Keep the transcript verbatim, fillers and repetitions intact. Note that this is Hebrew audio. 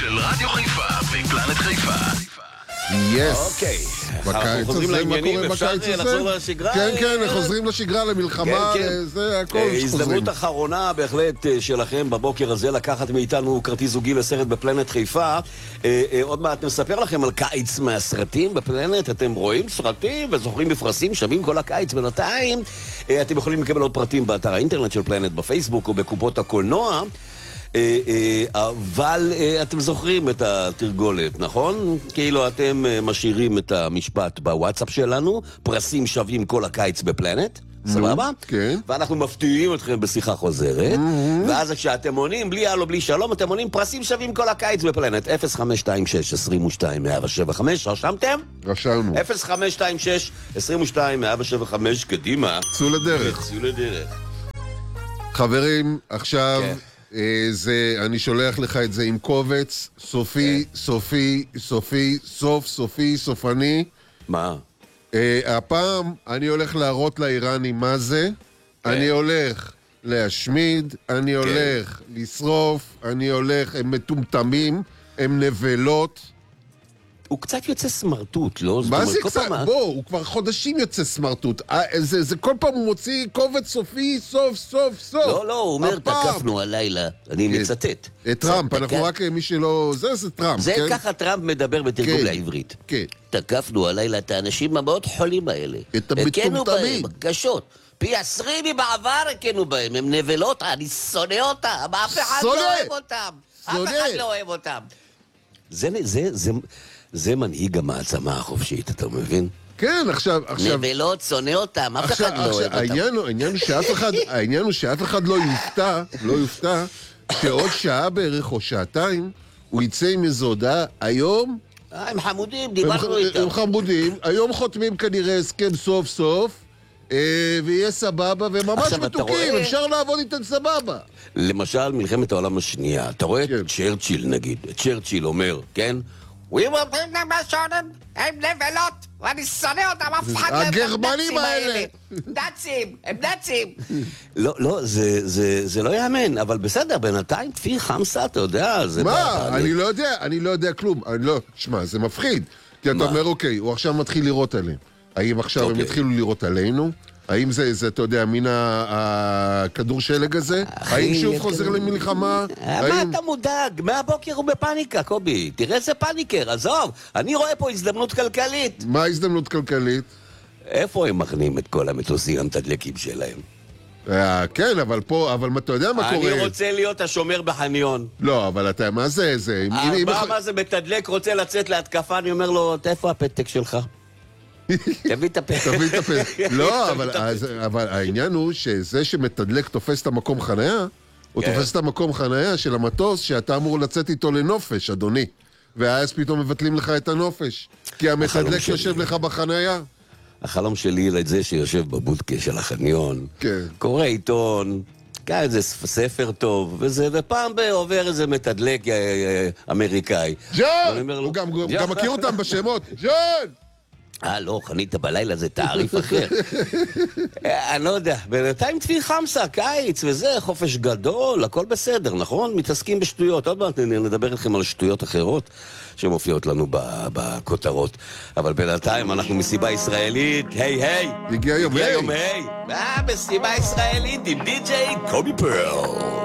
של רדיו חיפה ופלנט חיפה. יס. אוקיי. בקיץ הזה, מה קורה בקיץ הזה? לחזור לשגרה? כן, כן, חוזרים לשגרה, למלחמה, זה הכל שחוזרים. הזדמנות אחרונה בהחלט שלכם בבוקר הזה לקחת מאיתנו כרטיס זוגי לסרט בפלנט חיפה. עוד מעט נספר לכם על קיץ מהסרטים בפלנט. אתם רואים סרטים וזוכרים בפרסים שווים כל הקיץ. בינתיים אתם יכולים לקבל עוד פרטים באתר האינטרנט של פלנט בפייסבוק או בקופות הקולנוע. אבל אתם זוכרים את התרגולת, נכון? כאילו אתם משאירים את המשפט בוואטסאפ שלנו, פרסים שווים כל הקיץ בפלנט, סבבה? כן. ואנחנו מפתיעים אתכם בשיחה חוזרת, ואז כשאתם עונים, בלי הלו, בלי שלום, אתם עונים פרסים שווים כל הקיץ בפלנט. אפס חמש שתיים שש עשרים ושתיים מאה שבע חמש, רשמתם? רשמנו. אפס חמש שתיים שש עשרים ושתיים מאה שבע חמש, קדימה. צאו לדרך. צאו לדרך. חברים, עכשיו... כן. זה, אני שולח לך את זה עם קובץ, סופי, סופי, סופי, סוף, סופי, סופני. מה? הפעם אני הולך להראות לאיראנים מה זה, אני הולך להשמיד, אני הולך לשרוף, אני הולך, הם מטומטמים, הם נבלות. הוא קצת יוצא סמרטוט, לא? מה זה קצת? בוא, הוא כבר חודשים יוצא סמרטוט. זה, זה כל פעם הוא מוציא קובץ סופי, סוף, סוף, סוף. לא, לא, הוא אומר, תקפנו הלילה. אני מצטט. טראמפ, אנחנו רק מי שלא... זה, זה טראמפ, זה ככה טראמפ מדבר בתרגום לעברית. כן. תקפנו הלילה את האנשים המאוד חולים האלה. את המטומטמים. קשות. פי עשרים מבעבר הכנו בהם. הם נבלות, אני שונא אותם. אף אחד לא אוהב אותם. אף אחד לא אוהב אותם. זה, זה, זה... זה מנהיג המעצמה החופשית, אתה מבין? כן, עכשיו... עכשיו נבלות, שונא אותם, אף אחד לא אוהב אותם. העניין הוא, העניין הוא שאף אחד, העניין הוא שאף אחד לא יופתע, לא יופתע, שעוד שעה בערך או שעתיים, הוא יצא עם איזו הודעה, היום... הם חמודים, דיברנו איתם. הם חמודים, היום חותמים כנראה הסכם סוף סוף, ויהיה סבבה, וממש מתוקים, אפשר לעבוד איתן סבבה. למשל, מלחמת העולם השנייה, אתה רואה את צ'רצ'יל נגיד, צ'רצ'יל אומר, כן? We will bring them back on הם נבלות, ואני שונא אותם, אף אחד להם. הגרמנים האלה. נאצים, הם נאצים. לא, לא, זה לא יאמן, אבל בסדר, בינתיים תפי חמסה, אתה יודע, זה... מה? אני לא יודע, אני לא יודע כלום. לא, שמע, זה מפחיד. כי אתה אומר, אוקיי, הוא עכשיו מתחיל לראות עליהם. האם עכשיו הם יתחילו לראות עלינו? האם זה, זה, אתה יודע, מן הכדור שלג הזה? האם שוב חוזר למלחמה? מה אתה מודאג? מהבוקר הוא בפניקה, קובי. תראה איזה פניקר, עזוב. אני רואה פה הזדמנות כלכלית. מה הזדמנות כלכלית? איפה הם מכנים את כל המטוסים המתדלקים שלהם? כן, אבל פה, אבל אתה יודע מה קורה? אני רוצה להיות השומר בחניון. לא, אבל אתה, מה זה, זה... מה זה מתדלק, רוצה לצאת להתקפה, אני אומר לו, איפה הפתק שלך? תביא את הפתק. תביא את הפתק. לא, אבל העניין הוא שזה שמתדלק תופס את המקום חנייה, הוא תופס את המקום חנייה של המטוס שאתה אמור לצאת איתו לנופש, אדוני. ואז פתאום מבטלים לך את הנופש. כי המתדלק יושב לך בחנייה. החלום שלי לזה שיושב בבודקה של החניון, קורא עיתון, קרא איזה ספר טוב, וזה, ופעם בעובר איזה מתדלק אמריקאי. ג'ון! הוא גם מכיר אותם בשמות. ג'ון! אה, לא, חנית בלילה זה תעריף אחר. אני לא יודע, בינתיים תפי חמסה, קיץ וזה, חופש גדול, הכל בסדר, נכון? מתעסקים בשטויות. עוד מעט נדבר לכם על שטויות אחרות שמופיעות לנו בכותרות. אבל בינתיים אנחנו מסיבה ישראלית, היי היי. הגיע יום היי. הגיע יום היי. מסיבה ישראלית עם די-ג'יי קובי פרל.